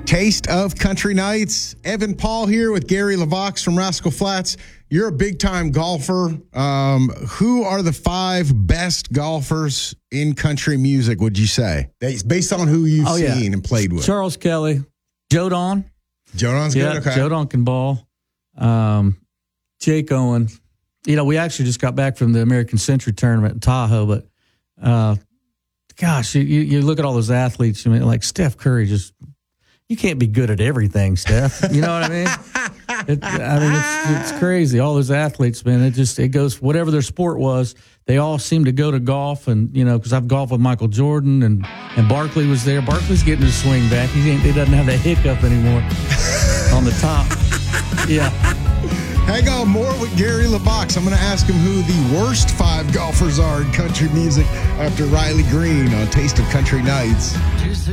Taste of Country Nights. Evan Paul here with Gary LaVox from Rascal Flatts. You're a big-time golfer. Who are the 5 best golfers in country music, would you say? Based on who you've seen and played with. Charles Kelly. Joe Don. Joe Don's good? Okay. Joe Don can ball. Jake Owen. You know, we actually just got back from the American Century Tournament in Tahoe, but gosh, you look at all those athletes, I mean, like Steph Curry, you can't be good at everything, Steph. You know what I mean? It's crazy. All those athletes, man, it goes, whatever their sport was, they all seem to go to golf. And, you know, because I've golfed with Michael Jordan and Barkley was there. Barkley's getting his swing back. He doesn't have that hiccup anymore on the top. Yeah. Hang on, more with Gary LaVox. I'm going to ask him who the worst 5 golfers are in country music after Riley Green on Taste of Country Nights.